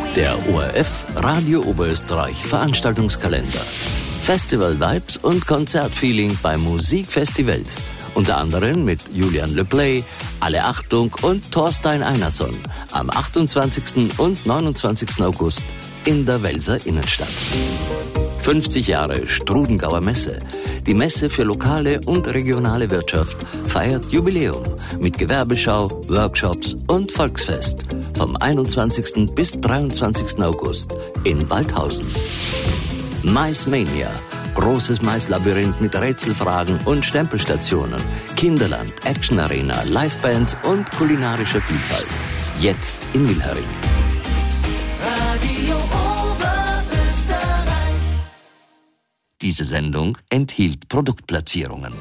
Der ORF Radio Oberösterreich Veranstaltungskalender. Festival-Vibes und Konzertfeeling bei Musikfestivals. Unter anderem mit Julian Le Play, Alle Achtung und Thorstein Einarsson am 28. und 29. August in der Welser Innenstadt. 50 Jahre Strudengauer Messe. Die Messe für lokale und regionale Wirtschaft feiert Jubiläum mit Gewerbeschau, Workshops und Volksfest vom 21. bis 23. August in Waldhausen. Maismania. Großes Maislabyrinth mit Rätselfragen und Stempelstationen. Kinderland, Action-Arena, Livebands und kulinarischer Vielfalt. Jetzt in Wilhering. Radio Oberösterreich. Diese Sendung enthielt Produktplatzierungen.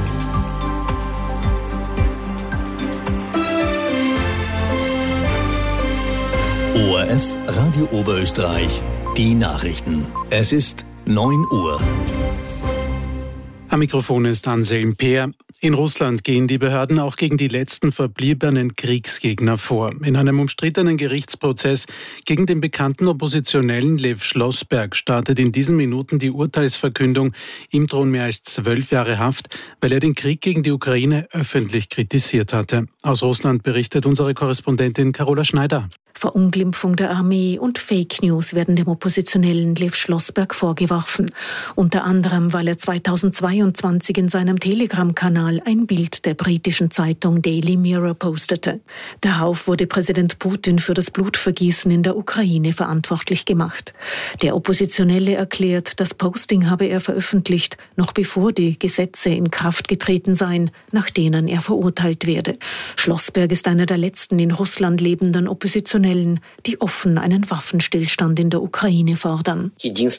ORF Radio Oberösterreich, die Nachrichten. Es ist 9 Uhr. Am Mikrofon ist Anselm Peer. In Russland gehen die Behörden auch gegen die letzten verbliebenen Kriegsgegner vor. In einem umstrittenen Gerichtsprozess gegen den bekannten Oppositionellen Lew Schlossberg startet in diesen Minuten die Urteilsverkündung. Ihm drohen mehr als 12 Jahre Haft, weil er den Krieg gegen die Ukraine öffentlich kritisiert hatte. Aus Russland berichtet unsere Korrespondentin Carola Schneider. Verunglimpfung der Armee und Fake News werden dem Oppositionellen Lew Schlossberg vorgeworfen. Unter anderem, weil er 2022 in seinem Telegram-Kanal ein Bild der britischen Zeitung Daily Mirror postete. Darauf wurde Präsident Putin für das Blutvergießen in der Ukraine verantwortlich gemacht. Der Oppositionelle erklärt, das Posting habe er veröffentlicht, noch bevor die Gesetze in Kraft getreten seien, nach denen er verurteilt werde. Schlossberg ist einer der letzten in Russland lebenden Oppositionellen, die offen einen Waffenstillstand in der Ukraine fordern.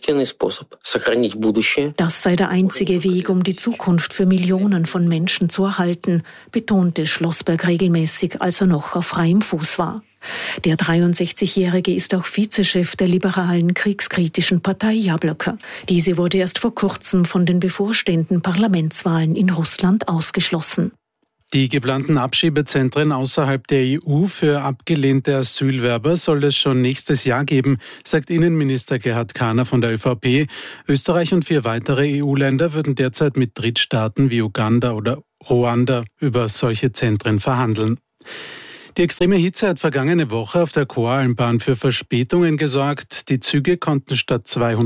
Das sei der einzige Weg, um die Zukunft für Millionen von Menschen zu erhalten, betonte Schlossberg regelmäßig, als er noch auf freiem Fuß war. Der 63-Jährige ist auch Vizechef der liberalen kriegskritischen Partei Jabloko. Diese wurde erst vor kurzem von den bevorstehenden Parlamentswahlen in Russland ausgeschlossen. Die geplanten Abschiebezentren außerhalb der EU für abgelehnte Asylwerber soll es schon nächstes Jahr geben, sagt Innenminister Gerhard Kahner von der ÖVP. Österreich und 4 weitere EU-Länder würden derzeit mit Drittstaaten wie Uganda oder Ruanda über solche Zentren verhandeln. Die extreme Hitze hat vergangene Woche auf der Koralmbahn für Verspätungen gesorgt. Die Züge konnten statt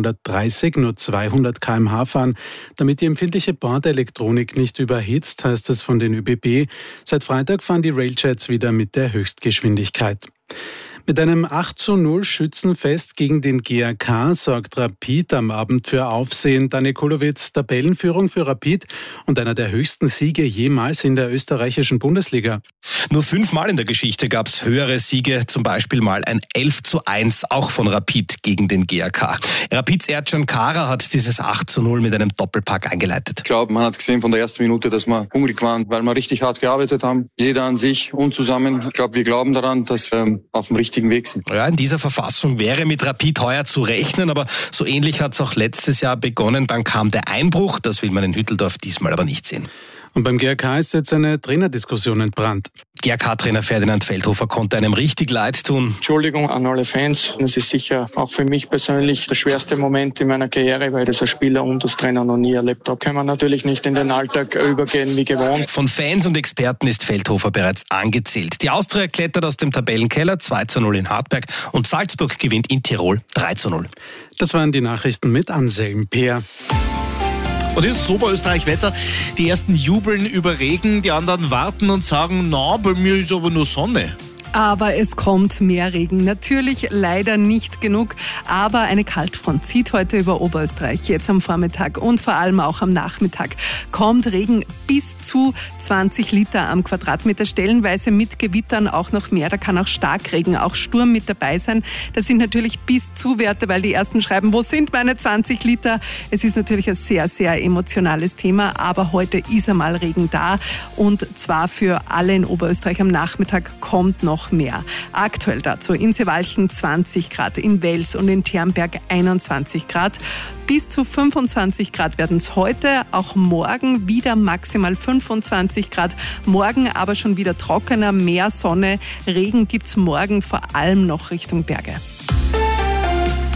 230 nur 200 km/h fahren. Damit die empfindliche Bordelektronik nicht überhitzt, heißt es von den ÖBB. Seit Freitag fahren die Railjets wieder mit der Höchstgeschwindigkeit. Mit einem 8:0 Schützenfest gegen den GAK sorgt Rapid am Abend für Aufsehen. Dani Kulowitz, Tabellenführung für Rapid und einer der höchsten Siege jemals in der österreichischen Bundesliga. Nur 5-mal in der Geschichte gab es höhere Siege, zum Beispiel mal ein 11:1, auch von Rapid gegen den GAK. Rapids Erdcan Kara hat dieses 8:0 mit einem Doppelpack eingeleitet. Ich glaube, man hat gesehen von der ersten Minute, dass wir hungrig waren, weil wir richtig hart gearbeitet haben. Jeder an sich und zusammen. Ich glaube, wir glauben daran, dass wir auf dem richtigen Weg sind. Ja, in dieser Verfassung wäre mit Rapid heuer zu rechnen, aber so ähnlich hat es auch letztes Jahr begonnen. Dann kam der Einbruch, das will man in Hütteldorf diesmal aber nicht sehen. Und beim GAK ist jetzt eine Trainerdiskussion entbrannt. GAK-Trainer Ferdinand Feldhofer konnte einem richtig leid tun. Entschuldigung an alle Fans. Das ist sicher auch für mich persönlich der schwerste Moment in meiner Karriere, weil das als Spieler und als Trainer noch nie erlebt habe. Kann man natürlich nicht in den Alltag übergehen wie gewohnt. Von Fans und Experten ist Feldhofer bereits angezählt. Die Austria klettert aus dem Tabellenkeller 2:0 in Hartberg und Salzburg gewinnt in Tirol 3:0. Das waren die Nachrichten mit Anselm Peer. Und jetzt ist Oberösterreich-Wetter. Die ersten jubeln über Regen, die anderen warten und sagen, na, bei mir ist aber nur Sonne. Aber es kommt mehr Regen. Natürlich leider nicht genug, aber eine Kaltfront zieht heute über Oberösterreich. Jetzt am Vormittag und vor allem auch am Nachmittag kommt Regen bis zu 20 Liter am Quadratmeter, stellenweise mit Gewittern auch noch mehr. Da kann auch Starkregen, auch Sturm mit dabei sein. Das sind natürlich bis zu Werte, weil die ersten schreiben, wo sind meine 20 Liter? Es ist natürlich ein sehr, sehr emotionales Thema, aber heute ist einmal Regen da und zwar für alle in Oberösterreich. Am Nachmittag kommt noch mehr. Aktuell dazu in Seewalchen 20 Grad, in Wels und in Ternberg 21 Grad. Bis zu 25 Grad werden es heute, auch morgen wieder maximal 25 Grad. Morgen aber schon wieder trockener, mehr Sonne. Regen gibt's morgen vor allem noch Richtung Berge.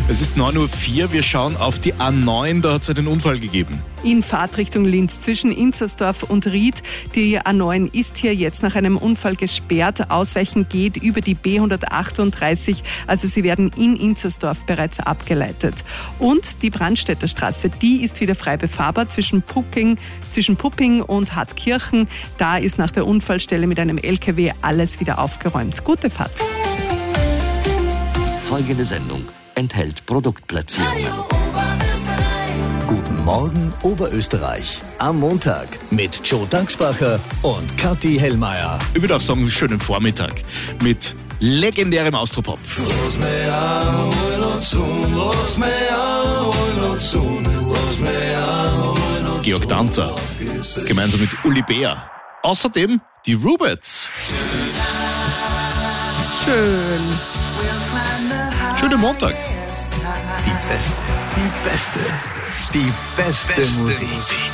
Es ist 9.04 Uhr, wir schauen auf die A9, da hat es einen Unfall gegeben. In Fahrtrichtung Linz zwischen Inzersdorf und Ried. Die A9 ist hier jetzt nach einem Unfall gesperrt. Ausweichen geht über die B138, also Sie werden in Inzersdorf bereits abgeleitet. Und die Brandstätter Straße, die ist wieder frei befahrbar zwischen Pupping und Hartkirchen. Da ist nach der Unfallstelle mit einem LKW alles wieder aufgeräumt. Gute Fahrt. Folgende Sendung enthält Produktplatzierungen. Guten Morgen Oberösterreich. Am Montag mit Joe Daxbacher und Kathi Hellmeier. Ich würde auch sagen, schönen Vormittag mit legendärem Austropop. Georg Danzer, gemeinsam mit Uli Bär. Außerdem die Rubettes. Schön. Schönen Montag. Die beste Musik.